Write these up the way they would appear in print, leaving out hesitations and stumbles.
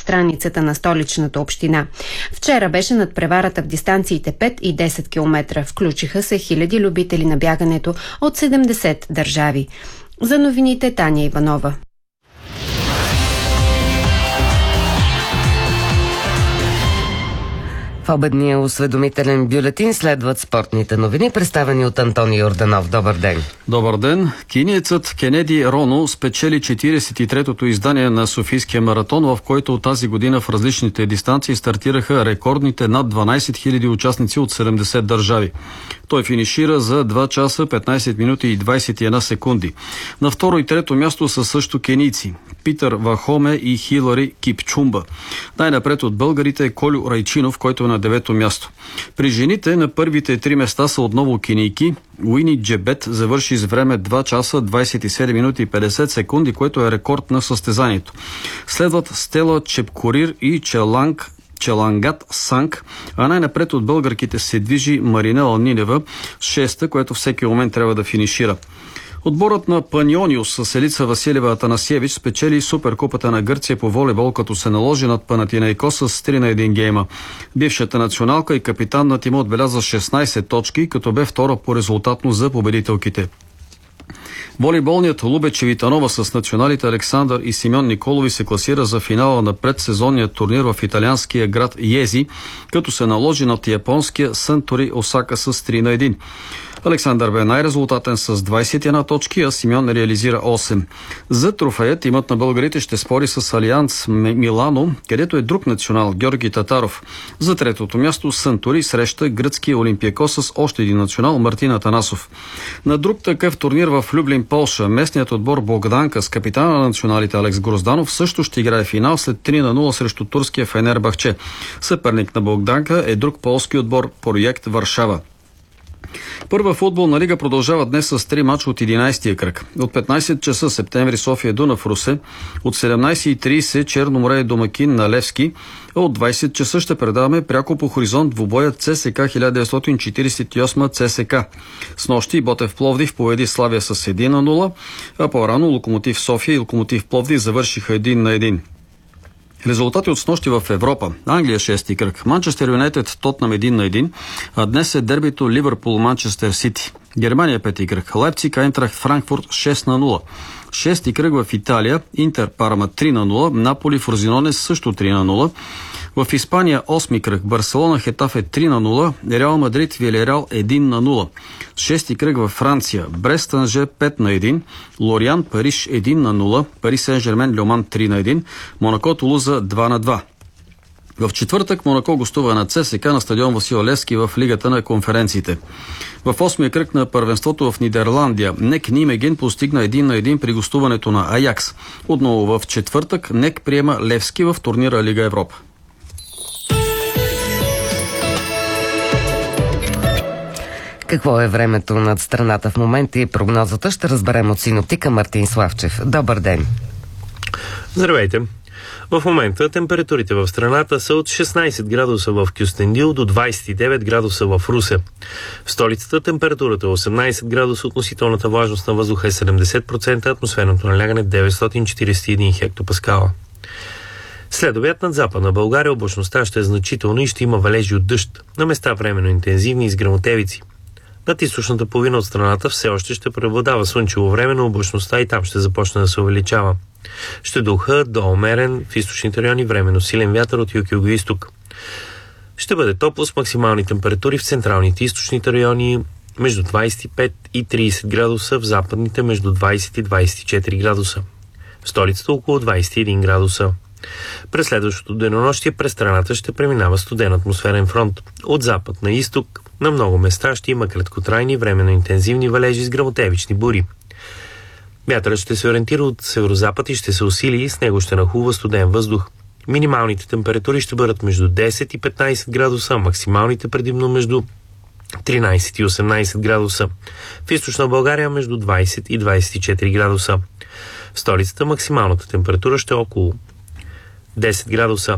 страницата на столичната община. Вчера беше надпреварата в дистанциите 5 и 10 км. Включиха се хиляди любители на бягането от 70 държави. За новините Таня Иванова. В обедния осведомителен бюлетин следват спортните новини, представени от Антони Йорданов. Добър ден! Добър ден! Кениецът Кенеди Роно спечели 43-тото издание на Софийския маратон, в който тази година в различните дистанции стартираха рекордните над 12 000 участници от 70 държави. Той финишира за 2 часа 15 минути и 21 секунди. На второ и трето място са също кенийци Питър Вахоме и Хилари Кипчумба. Най-напред от българите е Колю Райчинов, който е на 9-то място. При жените на първите 3 места са отново кенийки. Уини Джебет завърши с време 2 часа 27 минути и 50 секунди, което е рекорд на състезанието. Следват Стела Чепкорир и Челангат Санг, а най-напред от българките се движи Маринела Нинева с 6-та, което всеки момент трябва да финишира. Отборът на Паниониус с Елица Василева Атанасиевич спечели Суперкупата на Гърция по волейбол, като се наложи над Панатинайкос с 3-1 гейма. Бившата националка и капитан на тима отбеляза 16 точки, като бе втора по резултатно за победителките. Волейболният Лубече Витанова с националите Александър и Симеон Николови се класира за финала на предсезонния турнир в италианския град Йези, като се наложи над японския Сантори Осака с 3-1. Александър бе най-резултатен с 21 точки, а Симеон реализира 8. За трофея тимът на българите ще спори с Алианс Милано, където е друг национал Георги Татаров. За третото място Сантори среща гръцкия Олимпиакос с още един национал Мартин Атанасов. На друг такъв турнир в Люблин, Полша, местният отбор Богданка с капитана на националите Алекс Грозданов също ще играе финал след 3-0 срещу турския Фенербахче. Съперник на Богданка е друг полски отбор Проект Варшава. Първа футболна лига продължава днес с 3 мача от 11-тия кръг. От 15 часа Септември София Дунав Русе, от 17:30 Черно море домакин на Левски, а от 20 часа ще предаваме пряко по хоризонт двубоят ЦСК 1948 ЦСК. Снощи Ботев Пловдив победи Славия с 1-0, а по-рано Локомотив София и Локомотив Пловдив завършиха 1-1. Резултати от снощи в Европа. Англия 6-ти кръг. Манчестър Юнайтед Тотнам 1-1, а днес е дербито Ливърпул Манчестър Сити. Германия 5-ти кръг. Лайпциг Айнтрахт Франкфурт 6-0. 6-ти кръг в Италия. Интер Парма 3-0. Наполи Фрозинонес също 3-0. В Испания 8-ми кръг. Барселона Хетафе 3-0. Реал Мадрид Вилереал 1-0. 6-ти кръг във Франция. Брест Анже 5-1. Лориан Париж 1-0. Пари Сен-Жермен Льоман 3-1. Монако Тулуза 2-2. В четвъртък Монако гостува на ЦСК на стадион Васил Левски в Лигата на конференциите. В 8-я кръг на първенството в Нидерландия НЕК Нимеген постигна 1-1 при гостуването на Аякс. Отново в четвъртък НЕК приема Левски в турнира Лига Европа. Какво е времето над страната в момента и прогнозата ще разберем от синоптика Мартин Славчев. Добър ден! Здравейте! В момента температурите в страната са от 16 градуса в Кюстендил до 29 градуса в Русе. В столицата температурата е 18 градуса, относителната влажност на въздуха е 70%, атмосферното налягане 941 хектопаскала. След обяд над Западна България облачността ще е значителна и ще има валежи от дъжд, на места временно интензивни и с гръмотевици. Над източната половина от страната все още ще преобладава слънчево време, но облачността и там ще започне да се увеличава. Ще духа до умерен в източните райони, временно силен вятър от юг и югоизток. Ще бъде топло с максимални температури в централните и източните райони между 25 и 30 градуса, в западните между 20 и 24 градуса. В столицата около 21 градуса. През следващото денонощие през страната ще преминава студен атмосферен фронт. От запад на изток на много места ще има краткотрайни временно интензивни валежи с гръмотевични бури. Вятърът ще се ориентира от северозапад и ще се усили и с него ще нахлува студен въздух. Минималните температури ще бъдат между 10 и 15 градуса, а максималните предимно между 13 и 18 градуса. В източна България между 20 и 24 градуса. В столицата максималната температура ще е около 10 градуса.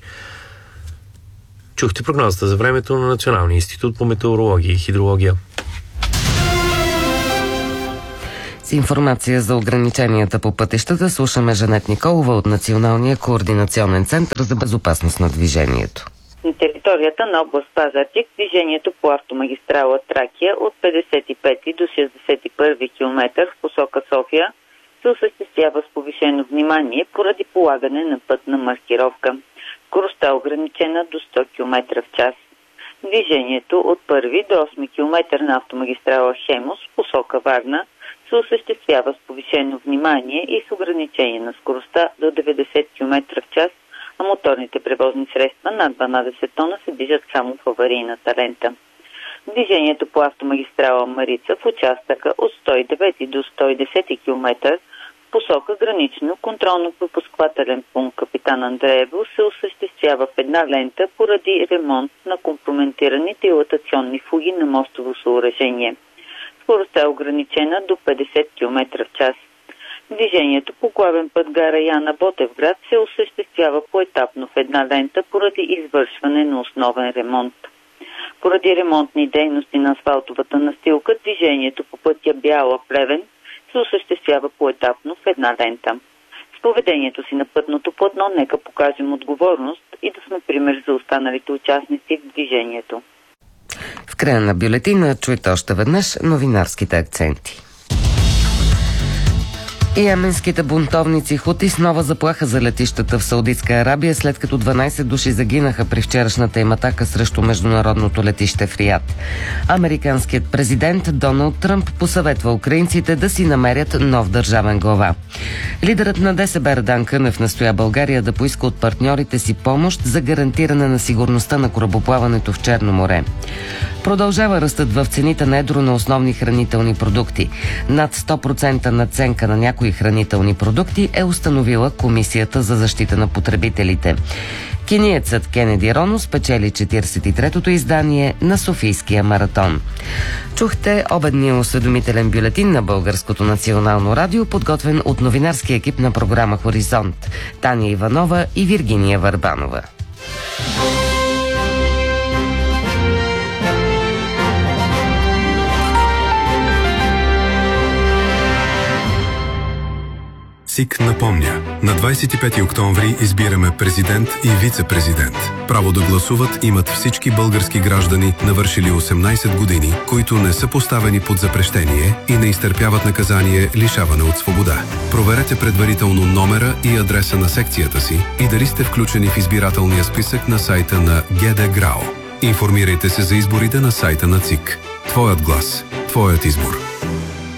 Чухте прогнозата за времето на Националния институт по метеорология и хидрология. С информация за ограниченията по пътищата слушаме Жанет Николова от Националния координационен център за безопасност на движението. На територията на област Пазарджик движението по автомагистрала Тракия от 55 до 61 км в посока София се осъществява с повишено внимание поради полагане на пътна маркировка. Скоростта е ограничена до 100 км в час. Движението от 1 до 8 км на автомагистрала Хемус в посока Варна се осъществява с повишено внимание и с ограничение на скоростта до 90 км в час, а моторните превозни средства над 12 тона се движат само в аварийната лента. Движението по автомагистрала Марица в участъка от 109 до 110 км в посока гранично контролно-пропусквателен пункт Капитан Андреево се осъществява в една лента поради ремонт на компрометираните дилатационни фуги на мостово съоръжение. Скоростта е ограничена до 50 км в час. Движението по главен път гара Яна Ботевград се осъществява поетапно в една лента поради извършване на основен ремонт. Поради ремонтни дейности на асфалтовата настилка, движението по пътя Бяла-Плевен се осъществява поетапно в една лента. С поведението си на пътното платно нека покажем отговорност и да сме пример за останалите участници в движението. В края на бюлетина чуйте още веднъж новинарските акценти. Йеменските бунтовници Хути с нова заплаха за летищата в Саудитска Арабия, след като 12 души загинаха при вчерашната им атака срещу международното летище в Риад. Американският президент Доналд Тръмп посъветва украинците да си намерят нов държавен глава. Лидерът на ДСБ Радан Кънев настоя България да поиска от партньорите си помощ за гарантиране на сигурността на корабоплаването в Черно море. Продължава ръстът в цените на едро на основни хранителни продукти. Над 100% надценка на някои хранителни продукти е установила Комисията за защита на потребителите. Кениецът Кенеди Роно спечели 43-то издание на Софийския маратон. Чухте обедния осведомителен бюлетин на Българското национално радио, подготвен от новинарския екип на програма Хоризонт Таня Иванова и Виргиния Върбанова. СИК напомня, на 25 октомври избираме президент и вице-президент. Право да гласуват имат всички български граждани, навършили 18 години, които не са поставени под запрещение и не изтърпяват наказание лишаване от свобода. Проверете предварително номера и адреса на секцията си и дали сте включени в избирателния списък на сайта на ГД ГРАО. Информирайте се за изборите на сайта на ЦИК. Твоят глас, твоят избор.